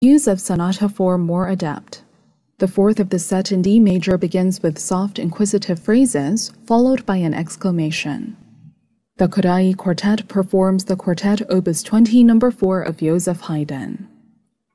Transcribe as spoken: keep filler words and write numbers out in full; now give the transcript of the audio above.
Use of Sonata four more adept. The fourth of the set in D major begins with soft inquisitive phrases, followed by an exclamation. The Kodály Quartet performs the Quartet Opus twenty number four of Joseph Haydn.